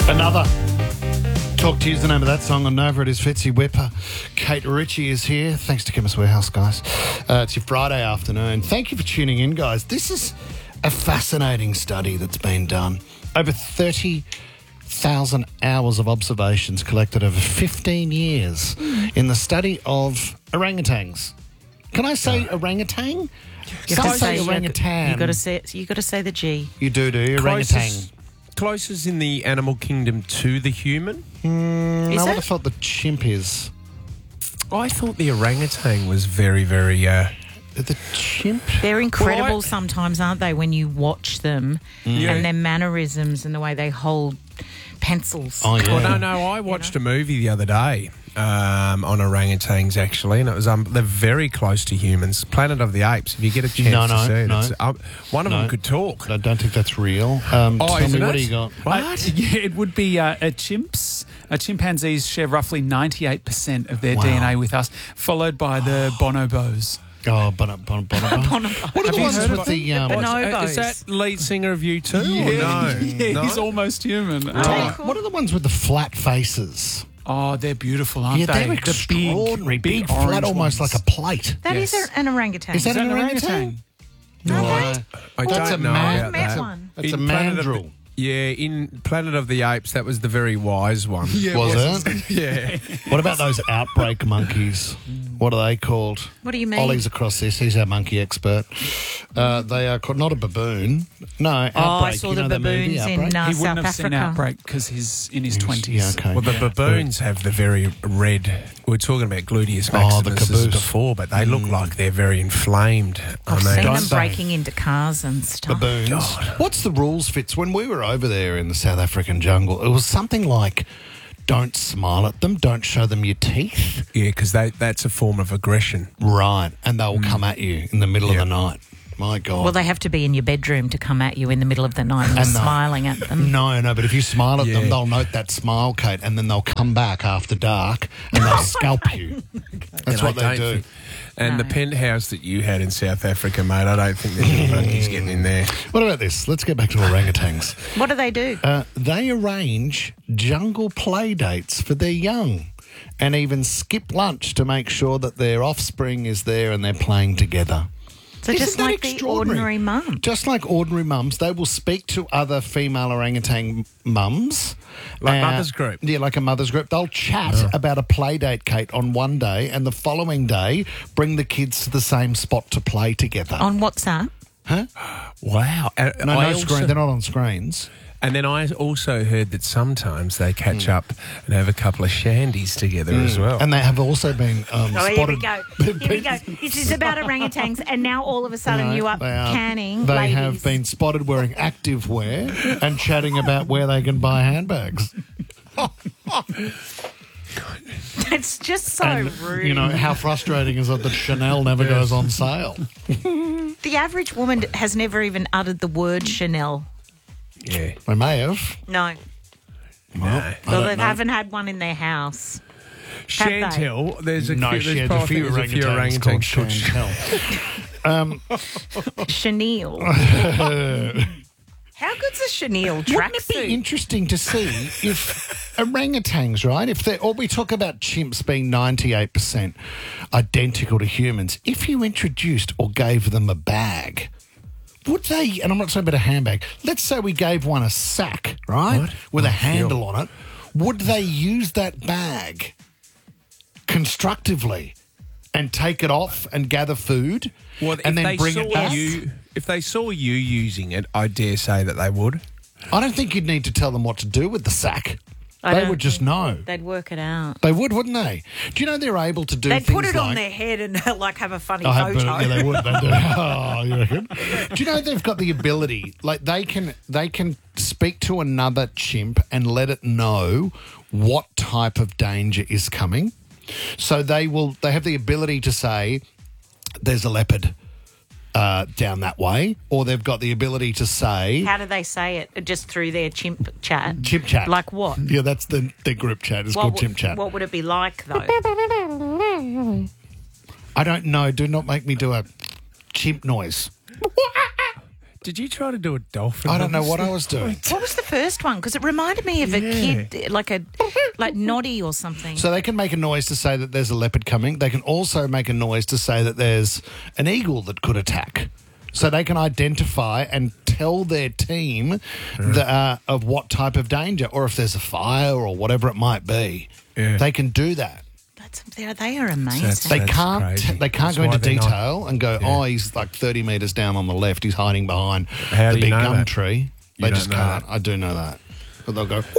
Another. Talk to you is the name of that song on Nova. It is Fitzy Whipper. Kate Ritchie is here. Thanks to Chemist Warehouse, guys. It's your Friday afternoon. Thank you for tuning in, guys. This is a fascinating study that's been done. Over 30,000 hours of observations collected over 15 years in the study of orangutans. Can I say orangutan? Some say orangutan. You got to say the G. You do orangutan. Closest in the animal kingdom to the human? I would have thought the chimp is. I thought the orangutan was very, very... The chimp? They're incredible sometimes, aren't they, when you watch them and their mannerisms and the way they hold pencils. Oh, yeah. Well, no, I watched a movie the other day on orangutans, actually, and it was they're very close to humans. Planet of the Apes, if you get a chance to see it. No. One of them could talk. I don't think that's real. Tell me, what do you got? Yeah, it would be chimps. Chimpanzees share roughly 98% of their DNA with us, followed by the bonobos. Oh, bonobo. What are the ones with the... bonobos. Is that lead singer of U2? Yeah, No? he's almost human. What are the ones with the flat faces? Oh, they're beautiful, aren't Yeah, they? they're extraordinary. Big flat, orange almost ones. like a plate. That is an orangutan. Is that an orangutan? No. I That's don't know I've about met that. one. That's a In Planet of the- mandrill. Yeah, in Planet of the Apes, that was the very wise one. Was it? Yeah. What about those outbreak monkeys? What are they called? What do you mean? Ollie's across this. He's our monkey expert. They are called, not a baboon. No, Outbreak. I saw You the know that movie, baboons Outbreak? in He South wouldn't have seen Africa. Outbreak because he's in his 20s. Yeah, okay. Well, the baboons have the very red... We were talking about gluteus maximus caboose. before, but they look like they're very inflamed. I've seen them don't they? breaking into cars and stuff. Baboons. What's the rules, Fitz? When we were over there in the South African jungle, it was something like, don't smile at them, don't show them your teeth. Yeah, because that's a form of aggression. Right. And they'll come at you in the middle of the night. My God. Well, they have to be in your bedroom to come at you in the middle of the night and you're And smiling at them. No, but if you smile at them, Yeah. they'll note that smile, Kate, and then they'll come back after dark and they'll scalp you. That's And what I they don't do. think- And the penthouse that you had in South Africa, mate, I don't think there's any monkeys getting in there. What about this? Let's get back to orangutans. What do they do? They arrange jungle play dates for their young and even skip lunch to make sure that their offspring is there and they're playing together. So Isn't just that like the extraordinary? ordinary mum. Just like ordinary mums, they will speak to other female orangutan mums. Like mother's group? Yeah, like a mother's group. They'll chat about a play date, Kate, on one day, and the following day bring the kids to the same spot to play together. On WhatsApp. Wow. And No screen. They're not on screens. And then I also heard that sometimes they catch up and have a couple of shandies together as well. And they have also been Oh, here we spotted. go. Here we go. This is about orangutans, and now all of a sudden you are canning They ladies. have been spotted wearing active wear and chatting about where they can buy handbags. It's just so And, rude. you know, how frustrating is it that Chanel never goes on sale? The average woman has never even uttered the word Chanel. Yeah. They may have. No. Well, Well, they haven't had one in their house. Have they? Chantel, there's a No, few, she there's has a few probably a few orangutans called orangutans called Chantel. Chenille. How good's a chenille Wouldn't it be tracksuit? interesting to see if orangutans, right? If they're, or we talk about chimps being 98% identical to humans, if you introduced or gave them a bag, would they, and I'm not saying about a handbag, let's say we gave one a sack, right? What? With a handle on it, would they use that bag constructively and take it off and gather food and then bring it back? If they saw you using it, I dare say that they would. I don't think you'd need to tell them what to do with the sack. I They don't would just think know. They'd work it out. They would, wouldn't they? Do you know they're able to do They'd things put it like... on their head and like have a funny Oh, photo. yeah, they would. They do. Oh, you reckon? Do you know they've got the ability, like they can speak to another chimp and let it know what type of danger is coming. So they have the ability to say, there's a leopard down that way, or they've got the ability to say... How do they say it? Just through their chimp chat? Chimp chat. Like what? Yeah, that's their group chat. It's called chimp chat. What would it be like, though? I don't know. Do not make me do a chimp noise. Did you try to do a dolphin? I don't know what I was doing. What was the first one? Because it reminded me of a kid, like Noddy or something. So they can make a noise to say that there's a leopard coming. They can also make a noise to say that there's an eagle that could attack. So they can identify and tell their team of what type of danger, or if there's a fire or whatever it might be. Yeah. They can do that. They are amazing. They can't go into detail and go, oh, he's like 30 metres down on the left. He's hiding behind the big gum tree. They just can't. I do know that. But they'll go,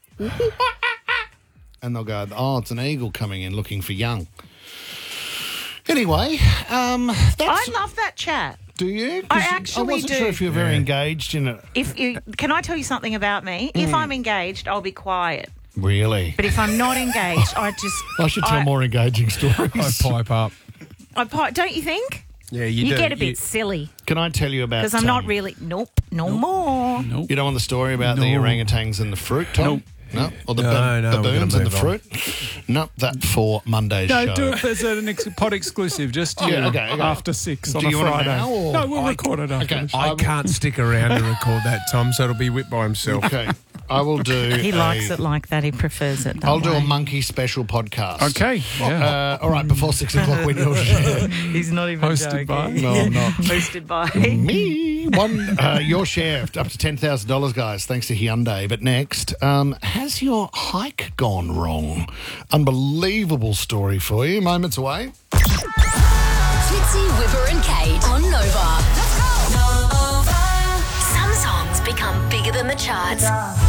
and they'll go, oh, it's an eagle coming in looking for young. Anyway, I love that chat. Do you? I actually do. I wasn't sure if you're very engaged in it. Can I tell you something about me? If I'm engaged, I'll be quiet. Really? But if I'm not engaged, I should tell more engaging stories. I pipe up. Don't you think? Yeah, you get a bit silly. Can I tell you about... Because I'm not really... Nope, no more. Nope. You don't want the story about the orangutans and the fruit, Tom? Nope. No? Or the baboons and the fruit? No, that for Monday's show. No, do it as a pod exclusive, just after 6 on a Friday. Now, no, we'll record it after. Okay. I can't stick around to record that, Tom, so it'll be whipped by himself. Okay. I will do... He likes it like that. He prefers it that I'll do a monkey special podcast. Okay. Yeah. All right, before 6 o'clock when you'll share. He's not even hosted joking. by... No, I'm not. Hosted by... Me. Your share up to $10,000, guys, thanks to Hyundai. But next, has your hike gone wrong? Unbelievable story for you. Moments away. Fitzy, Whipper and Kate on Nova. Let's go. Nova. Some songs become bigger than the charts.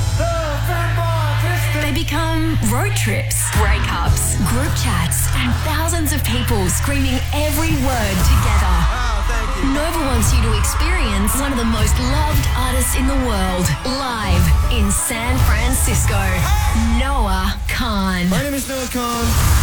They become road trips, breakups, group chats, and thousands of people screaming every word together. Nova wants you to experience one of the most loved artists in the world live in San Francisco. Noah Kahan. My name is Noah Kahan.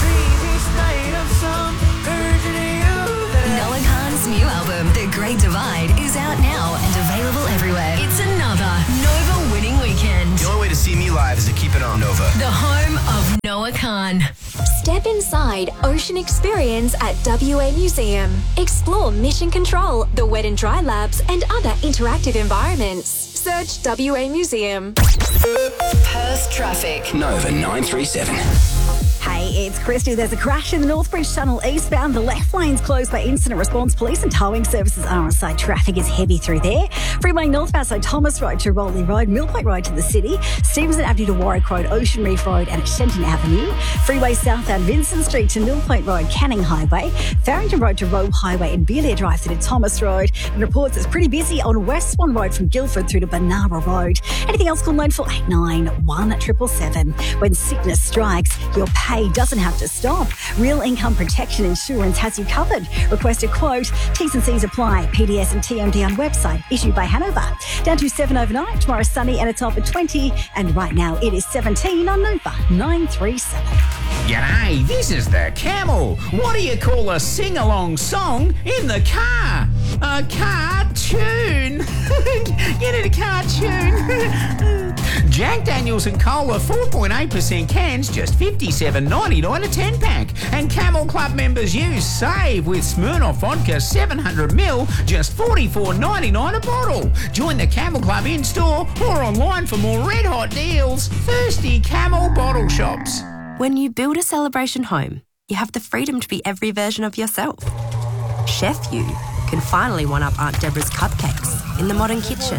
Noah Kahan's new album, The Great Divide, is out now and available everywhere. It's another Nova winning weekend. The only way to see me live is to keep it on Nova. The home of Noah Kahan. Step inside Ocean Experience at WA Museum. Explore Mission Control, the Wet and Dry Labs, and other interactive environments. Search WA Museum. Perth traffic. Nova 937. Hey, it's Christy. There's a crash in the Northbridge Tunnel eastbound. The left lane's closed by incident response. Police and towing services are on site. Traffic is heavy through there. Freeway northbound, so Thomas Road to Rowley Road, Mill Point Road to the city, Stevenson Avenue to Warwick Road, Ocean Reef Road and Shenton Avenue. Freeway southbound, Vincent Street to Mill Point Road, Canning Highway, Farrington Road to Robe Highway and Beeliar Drive through to Thomas Road. And reports it's pretty busy on West Swan Road from Guildford through to Banara Road. Anything else, call 94817777. When sickness strikes, your pay doesn't have to stop. Real Income Protection Insurance has you covered. Request a quote. T's and C's apply. PDS and TMD on website. Issued by Hanover. Down to 7 overnight. Tomorrow sunny and a top of 20. And right now it is 17 on Nova 937. G'day, this is the Camel. What do you call a sing-along song in the car? A cartoon. Get it, a cartoon. Jack Daniels and Cola 4.8% cans, just $57.99 a 10-pack. And Camel Club members save with Smirnoff Vodka 700ml, just $44.99 a bottle. Join the Camel Club in-store or online for more red-hot deals. Thirsty Camel Bottle Shops. When you build a celebration home, you have the freedom to be every version of yourself. Chef You can finally one-up Aunt Deborah's cupcakes in the modern kitchen.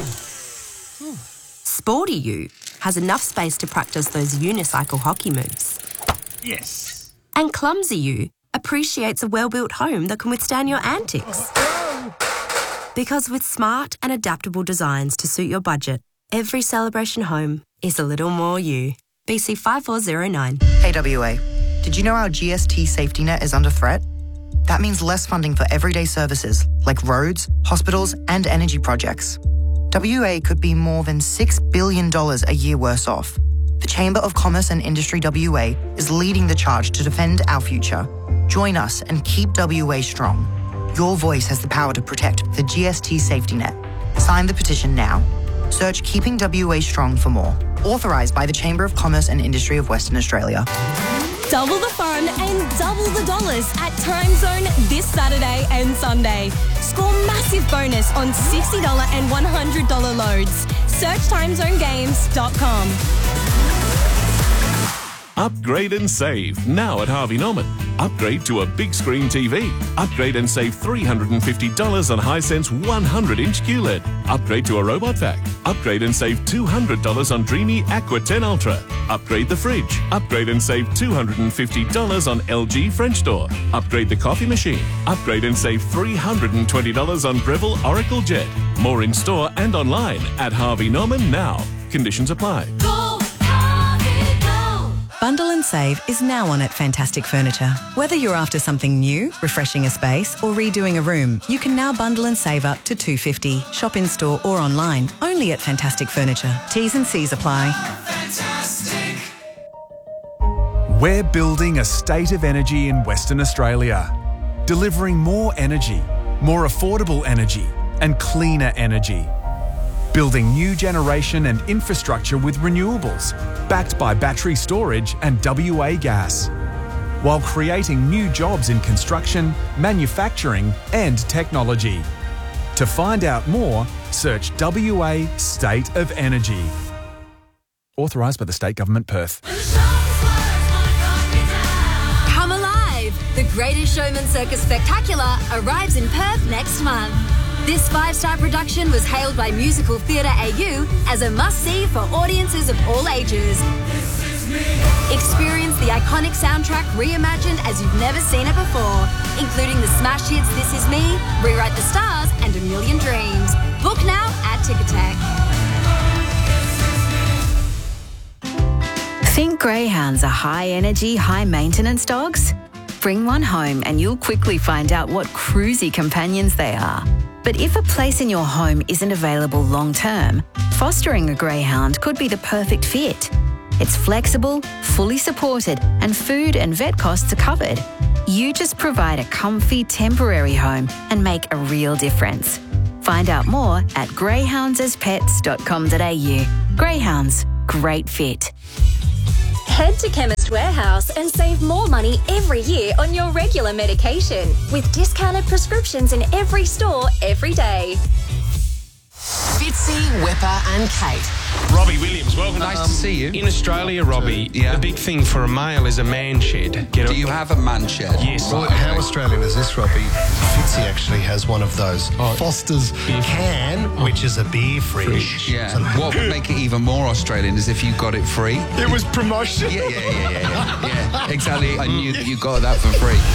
Sporty You has enough space to practice those unicycle hockey moves. Yes. And Clumsy You appreciates a well-built home that can withstand your antics. Because with smart and adaptable designs to suit your budget, every celebration home is a little more you. BC 5409. Hey WA, did you know our GST safety net is under threat? That means less funding for everyday services like roads, hospitals and energy projects. WA could be more than $6 billion a year worse off. The Chamber of Commerce and Industry WA is leading the charge to defend our future. Join us and keep WA strong. Your voice has the power to protect the GST safety net. Sign the petition now. Search Keeping WA Strong for more. Authorised by the Chamber of Commerce and Industry of Western Australia. Double the fun and double the dollars at Time Zone this Saturday and Sunday. Score massive bonus on $60 and $100 loads. Search timezonegames.com. Upgrade and save now at Harvey Norman. Upgrade to a big screen TV. Upgrade and save $350 on Hisense 100-inch QLED. Upgrade to a robot vac. Upgrade and save $200 on Dreamy Aqua 10 Ultra. Upgrade the fridge. Upgrade and save $250 on LG French door. Upgrade the coffee machine. Upgrade and save $320 on Breville Oracle Jet. More in store and online at Harvey Norman now. Conditions apply. Bundle and save is now on at Fantastic Furniture. Whether you're after something new, refreshing a space, or redoing a room, you can now bundle and save up to $250. Shop in store or online, only at Fantastic Furniture. T's and C's apply. Fantastic. We're building a state of energy in Western Australia, delivering more energy, more affordable energy, and cleaner energy. Building new generation and infrastructure with renewables, backed by battery storage and WA gas, while creating new jobs in construction, manufacturing and technology. To find out more, search WA State of Energy. Authorised by the State Government, Perth. Come alive! The Greatest Showman Circus Spectacular arrives in Perth next month. This 5-star production was hailed by Musical Theatre AU as a must-see for audiences of all ages. Experience the iconic soundtrack reimagined as you've never seen it before, including the smash hits This Is Me, Rewrite the Stars and A Million Dreams. Book now at Ticketek. Think greyhounds are high-energy, high-maintenance dogs? Bring one home and you'll quickly find out what cruisy companions they are. But if a place in your home isn't available long-term, fostering a greyhound could be the perfect fit. It's flexible, fully supported, and food and vet costs are covered. You just provide a comfy, temporary home and make a real difference. Find out more at greyhoundsaspets.com.au. Greyhounds, great fit. Head to Chemist Warehouse and save more money every year on your regular medication with discounted prescriptions in every store every day. Fitzy, Whipper and Kate. Robbie Williams, welcome. Nice to see you. In Australia, Robbie, the big thing for a male is a man shed. Do you have a man shed? Yes. Well, how Australian is this, Robbie? Fitzy actually has one of those. Foster's Can, which is a beer fridge. Yeah. So what would make it even more Australian is if you got it free. It was promotion. Yeah, exactly. I knew that you got that for free.